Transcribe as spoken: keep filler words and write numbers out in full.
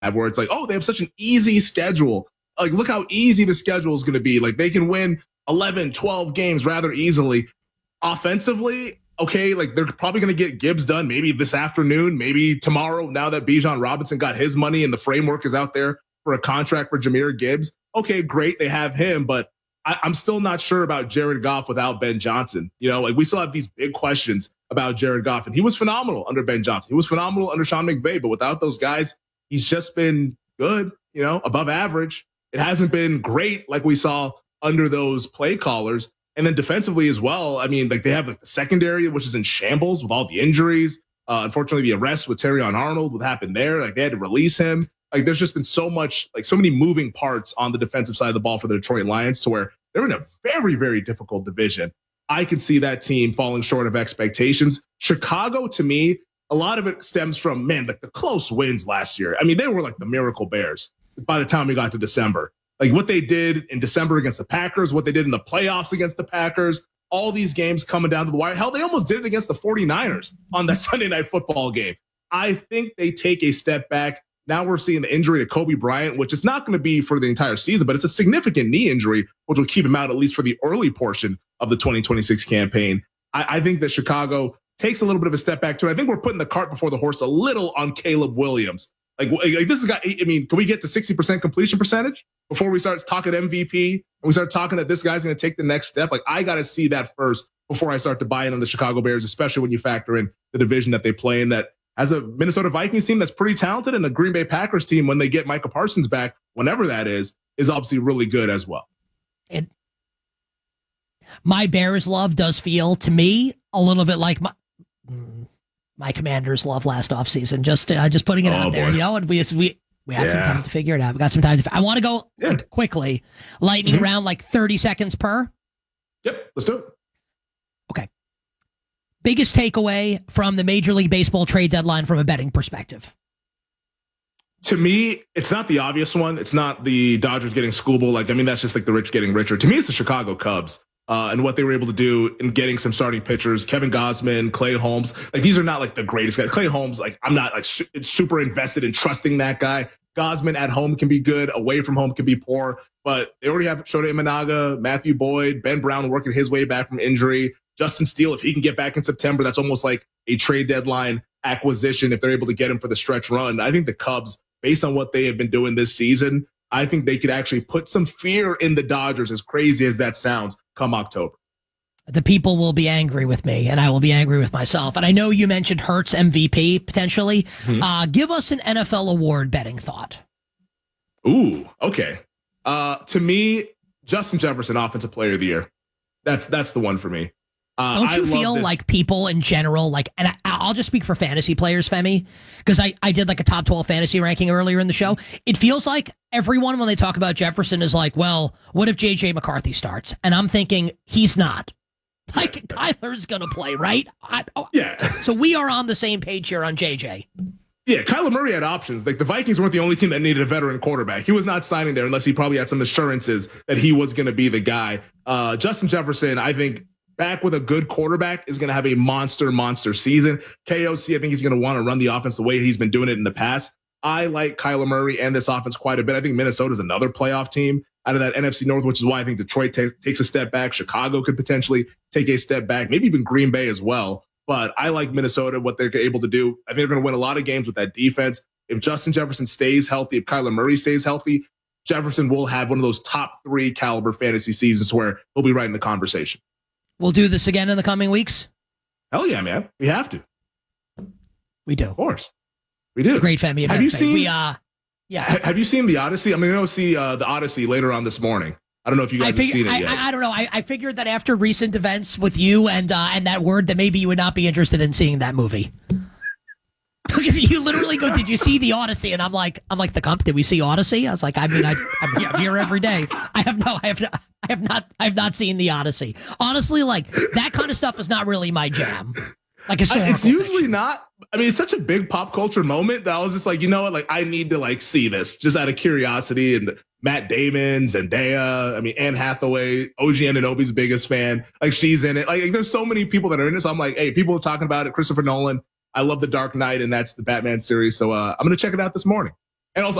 where it's like, oh, they have such an easy schedule. Like, look how easy the schedule is going to be. Like, they can win eleven, twelve games rather easily. Offensively, okay, like they're probably going to get Gibbs done maybe this afternoon, maybe tomorrow, now that Bijan Robinson got his money and the framework is out there for a contract for Jahmyr Gibbs. Okay, great, they have him, but I, I'm still not sure about Jared Goff without Ben Johnson. You know, like we still have these big questions about Jared Goff, and he was phenomenal under Ben Johnson. He was phenomenal under Sean McVay, but without those guys, he's just been good, you know, above average. It hasn't been great like we saw under those play callers. And then defensively as well, I mean, like they have like the secondary, which is in shambles with all the injuries. Uh, unfortunately, the arrest with Terrion Arnold, what happened there, like they had to release him. Like there's just been so much, like so many moving parts on the defensive side of the ball for the Detroit Lions to where they're in a very, very difficult division. I can see that team falling short of expectations. Chicago, to me, a lot of it stems from, man, like the close wins last year. I mean, they were like the miracle bears by the time we got to December. Like what they did in December against the Packers, what they did in the playoffs against the Packers, all these games coming down to the wire. Hell, they almost did it against the 49ers on that Sunday night football game. I think they take a step back. Now we're seeing the injury to Kobe Bryant, which is not going to be for the entire season, but it's a significant knee injury, which will keep him out at least for the early portion of the twenty twenty-six campaign. I, I think that Chicago takes a little bit of a step back too. I think we're putting the cart before the horse a little on Caleb Williams. Like, like this has got, I mean, can we get to sixty percent completion percentage before we start talking M V P and we start talking that this guy's going to take the next step? Like, I got to see that first before I start to buy in on the Chicago Bears, especially when you factor in the division that they play in, that has a Minnesota Vikings team that's pretty talented, and a Green Bay Packers team, when they get Micah Parsons back, whenever that is, is obviously really good as well. It, my Bears love does feel to me a little bit like my my Commanders love last offseason. Just uh, just putting it oh, out there, boy. You know, and we we we had yeah. some time to figure it out. We got some time to. I want to go yeah. like, quickly, lightning mm-hmm. round, like thirty seconds per. Yep, let's do it. Okay. Biggest takeaway from the Major League Baseball trade deadline from a betting perspective? To me, it's not the obvious one. It's not the Dodgers getting Skubal. Like, I mean, that's just like the rich getting richer. To me, it's the Chicago Cubs uh, and what they were able to do in getting some starting pitchers. Kevin Gausman, Clay Holmes. Like, these are not like the greatest guys. Clay Holmes, like, I'm not like su- super invested in trusting that guy. Gausman at home can be good. Away from home can be poor. But they already have Shota Imanaga, Matthew Boyd, Ben Brown working his way back from injury. Justin Steele, if he can get back in September, that's almost like a trade deadline acquisition if they're able to get him for the stretch run. I think the Cubs, based on what they have been doing this season, I think they could actually put some fear in the Dodgers, as crazy as that sounds, come October. The people will be angry with me, and I will be angry with myself. And I know you mentioned Hurts M V P potentially. Mm-hmm. Uh, give us an N F L award betting thought. Ooh, okay. Uh, to me, Justin Jefferson, Offensive Player of the Year. That's that's the one for me. Uh, Don't you feel like people in general, like, and I, I'll just speak for fantasy players, Femi, because I, I did like a top twelve fantasy ranking earlier in the show. It feels like everyone, when they talk about Jefferson, is like, well, what if J J McCarthy starts? And I'm thinking, he's not. Like, Kyler's going to play, right? I, oh, yeah. So we are on the same page here on J J. Yeah, Kyler Murray had options. Like, the Vikings weren't the only team that needed a veteran quarterback. He was not signing there unless he probably had some assurances that he was going to be the guy. Uh, Justin Jefferson, I think, back with a good quarterback, is going to have a monster, monster season. K O C, I think he's going to want to run the offense the way he's been doing it in the past. I like Kyler Murray and this offense quite a bit. I think Minnesota's another playoff team out of that N F C North, which is why I think Detroit t- takes a step back. Chicago could potentially take a step back, maybe even Green Bay as well. But I like Minnesota, what they're able to do. I think they're going to win a lot of games with that defense. If Justin Jefferson stays healthy, if Kyler Murray stays healthy, Jefferson will have one of those top three caliber fantasy seasons where he'll be right in the conversation. We'll do this again in the coming weeks? Hell yeah, man. We have to. We do. Of course. We do. Great Femi. Have you seen, we, uh, yeah. ha- have you seen The Odyssey? I'm going to go see uh, The Odyssey later on this morning. I don't know if you guys fig- have seen it I, yet. I, I don't know. I, I figured that after recent events with you and uh, and that word, that maybe you would not be interested in seeing that movie. Because you literally go, did you see The Odyssey? And I'm like, I'm like, the comp, did we see Odyssey? I was like, I mean, I, I'm, here, I'm here every day. I have no, I have, no, I have not, I have not seen The Odyssey. Honestly, like, that kind of stuff is not really my jam. Like, it's usually fiction. not. I mean, it's such a big pop culture moment that I was just like, you know what? Like, I need to like see this just out of curiosity. And Matt Damon, Zendaya, I mean, Anne Hathaway, O G Anunoby's biggest fan. Like, she's in it. Like, like, there's so many people that are in this. I'm like, hey, people are talking about it. Christopher Nolan. I love The Dark Knight, and that's the Batman series. So uh, I'm going to check it out this morning. And also,